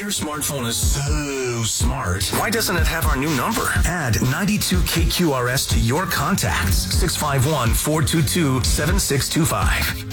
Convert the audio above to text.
your smartphone is so smart, why doesn't it have our new number? Add 92KQRS to your contacts. 651-422-7625.